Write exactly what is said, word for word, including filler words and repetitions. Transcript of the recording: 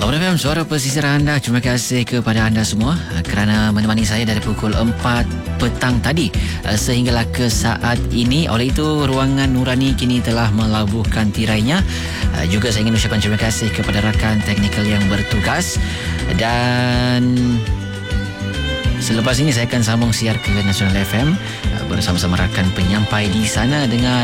Lawan F M, suara pesisir anda. Terima kasih kepada anda semua kerana menemani saya dari pukul empat petang tadi sehinggalah ke saat ini. Oleh itu, Ruangan Nurani kini telah melabuhkan tirainya. Juga saya ingin ucapkan terima kasih kepada rakan teknikal yang bertugas. Dan selepas ini saya akan sambung siar ke Nasional F M bersama-sama rakan penyampai di sana dengan